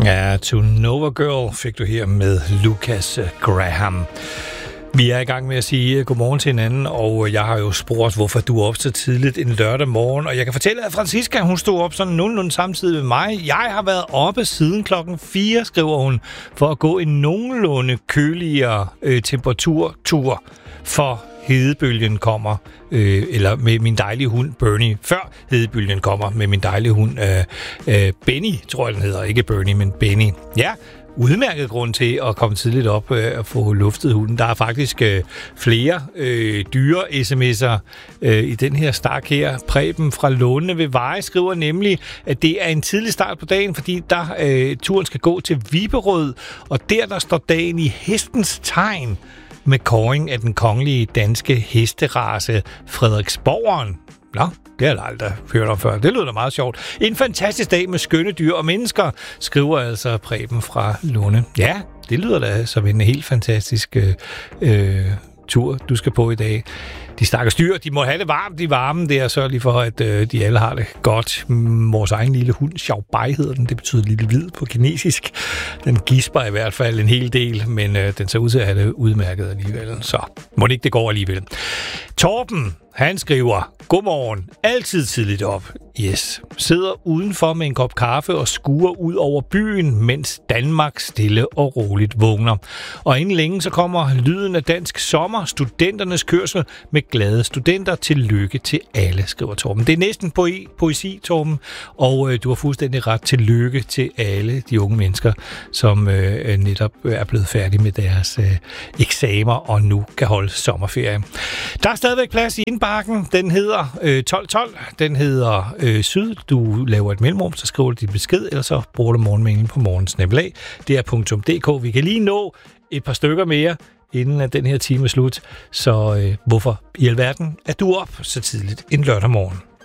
Ja, To Nova Girl fik du her med Lucas Graham. Vi er i gang med at sige godmorgen til hinanden, og jeg har jo spurgt, hvorfor du er op så tidligt en lørdag morgen. Og jeg kan fortælle, at Francisca, hun stod op sådan nogenlunde samtidig med mig. Jeg har været oppe siden 4:00, skriver hun, for at gå en nogenlunde køligere temperaturtur, for hedebølgen kommer, eller med min dejlige hund Bernie, før hedebølgen kommer med min dejlige hund Benny, tror jeg den hedder, ikke Bernie, men Benny. Ja, udmærket grund til at komme tidligt op og få luftet hunden. Der er faktisk flere dyre sms'er i den her stak her. Preben fra Låne ved Veje skriver nemlig, at det er en tidlig start på dagen, fordi der turen skal gå til Viberød, og der står dagen i hestens tegn med kåring af den kongelige danske hesterace Frederiksborgeren. Nå, det har jeg aldrig hørt om før. Det lyder da meget sjovt. En fantastisk dag med skønne dyr og mennesker, skriver altså Preben fra Lunde. Ja, det lyder da som en helt fantastisk tur, du skal på i dag. De stakkels dyr, de må have det varmt i varmen der, sørg lige for, at de alle har det godt. Vores egen lille hund, Xiaobai hedder den, det betyder lille hvid på kinesisk. Den gisper i hvert fald en hel del, men den ser ud til at have det udmærket alligevel, så må det ikke det går alligevel. Torben, han skriver, godmorgen, altid tidligt op. Yes. Sidder udenfor med en kop kaffe og skuer ud over byen, mens Danmark stille og roligt vågner. Og inden længe så kommer lyden af dansk sommer, studenternes kørsel med glade studenter. Tillykke til alle, skriver Torben. Det er næsten poesi, Torben, og du har fuldstændig ret. Tillykke til alle de unge mennesker, som netop er blevet færdige med deres eksamer og nu kan holde sommerferie. Der er stadigvæk plads i indbakken. Den hedder 1212. Den hedder Syd. Du laver et mellemrum, så skriver du din besked, eller så bruger du morgenmailen på morgensnabelag. Det er .dk. Vi kan lige nå et par stykker mere, inden den her time er slut. Så hvorfor i alverden er du op så tidligt en lørdag morgen?